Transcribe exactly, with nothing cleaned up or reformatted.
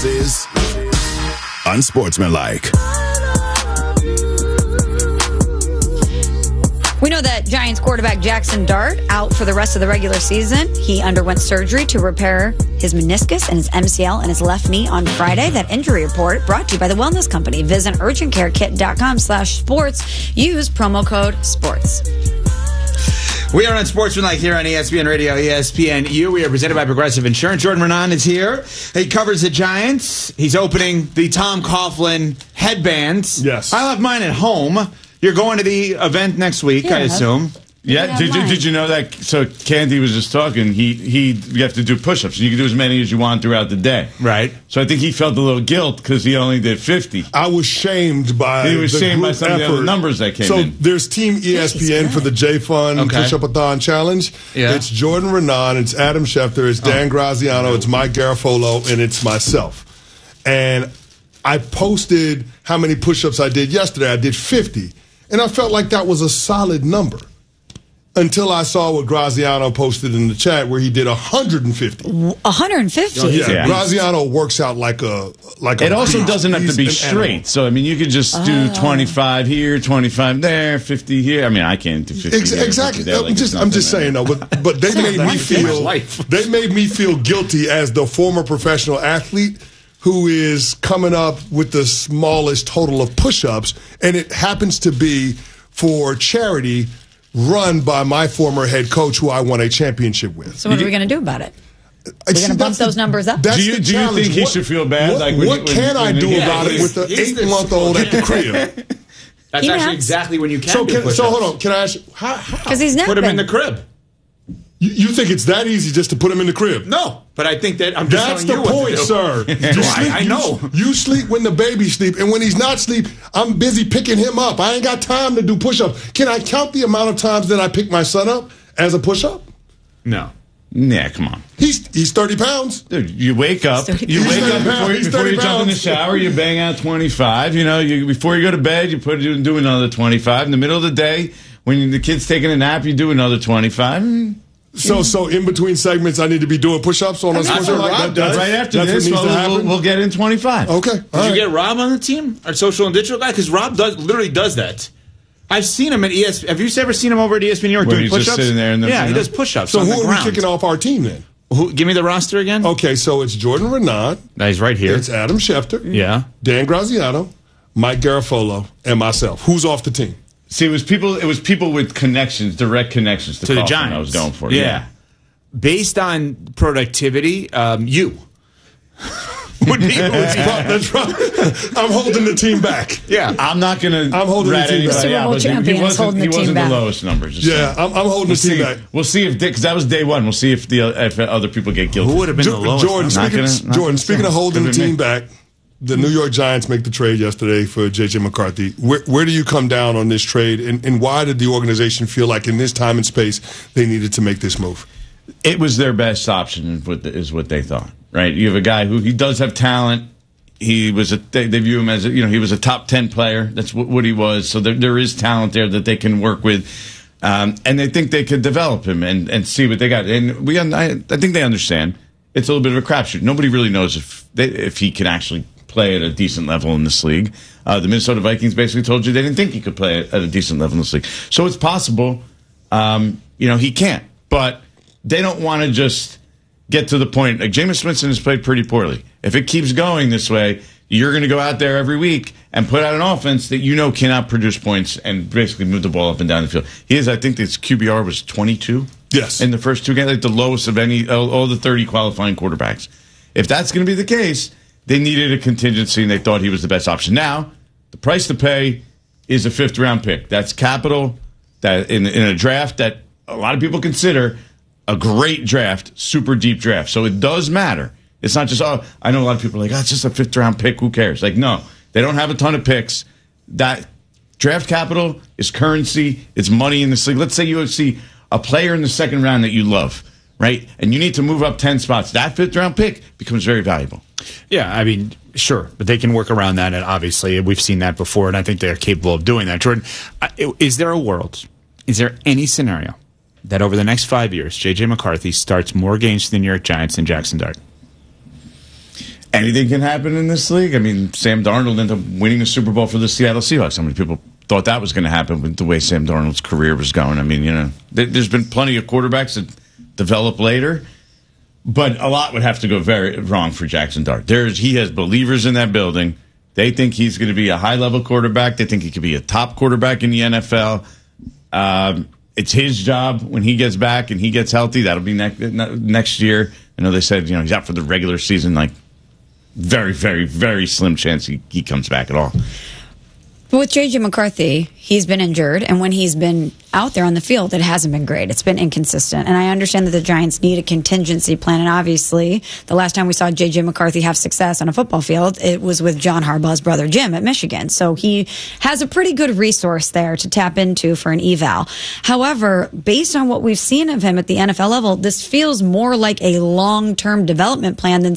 This is Unsportsmanlike. We know that Giants quarterback Jackson Dart out for the rest of the regular season. He underwent surgery to repair his meniscus and his M C L in his left knee on Friday. That injury report brought to you by the Wellness Company. Visit urgentcarekit.com slash sports. Use promo code SPORTS. We are on Sportsmanlike here on E S P N Radio, E S P N U. We are presented by Progressive Insurance. Jordan Renan is here. He covers the Giants. He's opening the Tom Coughlin headbands. Yes. I left mine at home. You're going to the event next week, Yeah. I assume. Yeah, did you, did you know that? So Candy was just talking. He he, you have to do push-ups. You can do as many as you want throughout the day. Right. So I think he felt a little guilt because he only did fifty. I was shamed by He was the shamed by group some of the effort. other numbers that came so in. So there's Team E S P N for the J-Fun Okay. Push-Up-a-thon Challenge. Yeah. It's Jordan Renan, it's Adam Schefter, it's Dan Graziano, it's Mike Garafolo, and it's myself. And I posted how many push-ups I did yesterday. I did fifty. And I felt like that was a solid number until I saw what Graziano posted in the chat where he did one hundred fifty. one hundred fifty? Oh, yeah. Yeah. Graziano works out like a like a It also beast. doesn't have to He's be an straight. animal. So, I mean, you could just do twenty-five here, twenty-five there, fifty here. I mean, I can't do fifty Ex- here, exactly. fifty there, I'm like just it's I'm just nothing. saying though, but but they made me like feel life. they made me feel guilty as the former professional athlete who is coming up with the smallest total of push-ups, and it happens to be for charity run by my former head coach who I won a championship with. So what are we going to do about it? We're gonna bump those numbers up? Do you- do you think he should feel bad? What, Like when what you- when- can I when do you- about Yeah, it with the he's- he's the- eight-month-old at the crib? That's He actually naps. exactly when you can So, do can, push-ups. so hold on. Can I ask you, how, how, Because he's napping. Put him in the crib. you, you think it's that easy just to put him in the crib? No, but I think that I'm just That's telling the you what point, to do. sir. You I- sleep- I you- know. You sleep when the baby sleep, and when he's not sleep, I'm busy picking him up. I ain't got time to do push-ups. Can I count the amount of times that I pick my son up as a push-up? No. Nah, come on. He's he's thirty pounds. Dude, you wake up. He's You wake thirty up pounds. before, He's before thirty you jump in the pounds. shower. You bang out twenty-five. You know, you, before you go to bed, you put you do another twenty-five. In the middle of the day, when the kid's taking a nap, you do another twenty-five. Mm. So so in between segments, I need to be doing push-ups on a That's sports what like Rob that. does. Right after that's this, what needs well, to we'll, happen. we'll get in twenty-five. Okay. Did all you right. get Rob on the team, our social and digital guy? Because Rob does literally does that. I've seen him at E S P N. Have you ever seen him over at E S P N New York Where doing he's just push-ups? sitting there in the- yeah, you he know? does push-ups So on who the are ground. we kicking off our team then? Who, give me the roster again. Okay, so it's Jordan Renan. No, he's right here. It's Adam Schefter. Yeah. Dan Graziano, Mike Garafolo, and myself. Who's off the team? See, it was people. It was people with connections, direct connections to, To the Coughlin Giants. I was going for. Yeah. Based on productivity, um, you would be. That's right. That's right. I'm holding the team back. Yeah. I'm not going to. I'm holding the rat team anybody back. Super out, Bowl but he- champion he is wasn't, holding he the team wasn't back. the lowest number. Just Yeah, saying. I'm, I'm holding We'll the team see. back. We'll see if because that was day one. We'll see if the if other people get guilty. Who would have been Jo- the lowest? Jordan, number? Not speaking, gonna- not Jordan, gonna speaking say. of holding the Could've team been back, the New York Giants make the trade yesterday for J J McCarthy. Where, where do you come down on this trade, and, and why did the organization feel like in this time and space they needed to make this move? It was their best option, is what, is what they thought. Right? You have a guy who he does have talent. He was a they, they view him as a, you know he was a top ten player. That's what, what he was. So there, there is talent there that they can work with, um, and they think they could develop him and, and see what they got. And we I, I think they understand. It's a little bit of a crapshoot. Nobody really knows if they, if he can actually play at a decent level in this league. Uh, the Minnesota Vikings basically told you they didn't think he could play at a decent level in this league. So it's possible, um, you know, he can't. But they don't want to just get to the point. Like Jameis Winston has played pretty poorly. If it keeps going this way, you're going to go out there every week and put out an offense that you know cannot produce points and basically move the ball up and down the field. He is, I think, his Q B R was twenty-two. Yes. In the first two games, like the lowest of any all, all the thirty qualifying quarterbacks. If that's going to be the case, they needed a contingency and they thought he was the best option. Now, the price to pay is a fifth round pick. That's capital that in in a draft that a lot of people consider a great draft, super deep draft. So it does matter. It's not just, oh, I know a lot of people are like, oh, it's just a fifth round pick. Who cares? Like, no, they don't have a ton of picks. That draft capital is currency. It's money in this league. Let's say you see a player in the second round that you love, right? And you need to move up ten spots. That fifth round pick becomes very valuable. Yeah, I mean, sure, but they can work around that, and obviously we've seen that before, and I think they're capable of doing that. Jordan, is there a world, is there any scenario that over the next five years, J J McCarthy starts more games for the New York Giants than Jackson Dart? anything can happen in this league. I mean, Sam Darnold ended up winning the Super Bowl for the Seattle Seahawks. How many people thought that was going to happen with the way Sam Darnold's career was going? I mean, you know, th- there's been plenty of quarterbacks that develop later, but a lot would have to go very wrong for Jackson Dart. There's he has believers in that building. They think he's going to be a high-level quarterback. They think he could be a top quarterback in the N F L. Um, it's his job when he gets back and he gets healthy. That'll be next next year. I know they said, you know, he's out for the regular season. Like, very, very, very slim chance he, he comes back at all. But with J J. McCarthy, he's been injured, and when he's been out there on the field, it hasn't been great. It's been inconsistent. And I understand that the Giants need a contingency plan, and obviously, the last time we saw J J. McCarthy have success on a football field, it was with John Harbaugh's brother Jim at Michigan. So he has a pretty good resource there to tap into for an eval. However, based on what we've seen of him at the N F L level, this feels more like a long-term development plan than